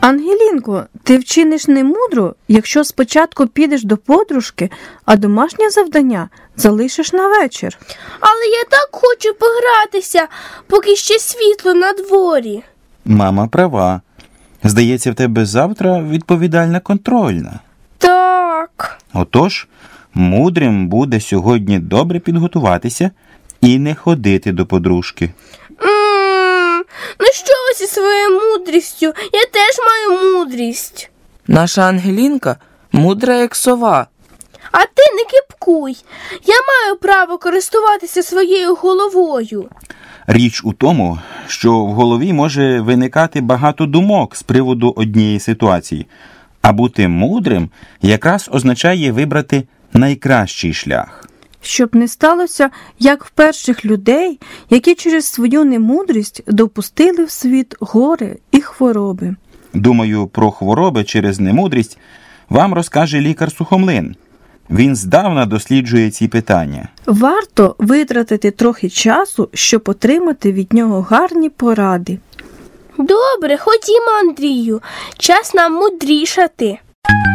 Ангелінко, ти вчиниш немудро, якщо спочатку підеш до подружки, а домашнє завдання залишиш на вечір. Але я так хочу погратися, поки ще світло на дворі. Мама права. Здається, в тебе завтра відповідальна контрольна. Так. Отож, мудрим буде сьогодні добре підготуватися і не ходити до подружки. Ну що ви зі своєю мудрістю? Я теж маю мудрість. Наша Ангелінка мудра як сова. А ти не кипкуй. Я маю право користуватися своєю головою. Річ у тому, що в голові може виникати багато думок з приводу однієї ситуації, а бути мудрим якраз означає вибрати найкращий шлях. Щоб не сталося, як в перших людей, які через свою немудрість допустили в світ горе і хвороби. Думаю, про хвороби через немудрість вам розкаже лікар Сухомлин. Він здавна досліджує ці питання. Варто витратити трохи часу, щоб отримати від нього гарні поради. Добре, ходімо, Андрію. Час нам мудрішати.